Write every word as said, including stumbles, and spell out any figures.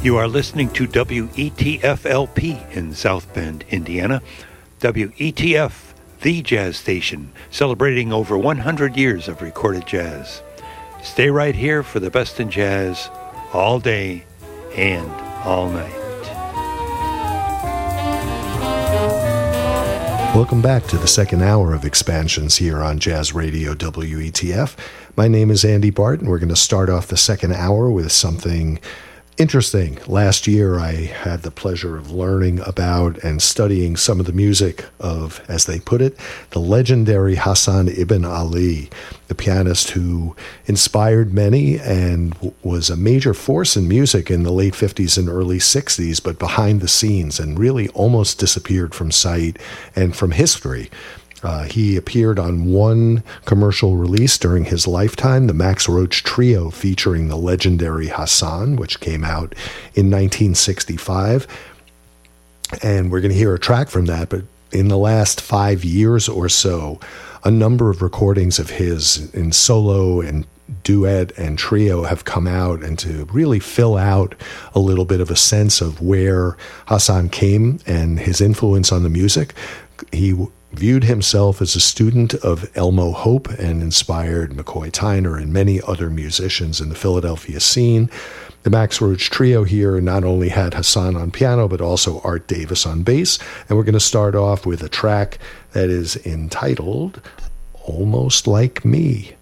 You are listening to W E T F L P in South Bend, Indiana. W E T F, the jazz station, celebrating over one hundred years of recorded jazz. Stay right here for the best in jazz, all day and all night. Welcome back to the second hour of Expansions here on Jazz Radio W E T F. My name is Andy Bart, and we're going to start off the second hour with something interesting. Last year, I had the pleasure of learning about and studying some of the music of, as they put it, the legendary Hassan Ibn Ali, the pianist who inspired many and w- was a major force in music in the late fifties and early sixties, but behind the scenes and really almost disappeared from sight and from history. Uh, he appeared on one commercial release during his lifetime, the Max Roach Trio featuring the legendary Hassan, which came out in nineteen sixty-five. And we're going to hear a track from that, but in the last five years or so, a number of recordings of his in solo and duet and trio have come out, and to really fill out a little bit of a sense of where Hassan came and his influence on the music. He viewed himself as a student of Elmo Hope and inspired McCoy Tyner and many other musicians in the Philadelphia scene. The Max Roach Trio here not only had Hassan on piano, but also Art Davis on bass. And we're going to start off with a track that is entitled Almost Like Me.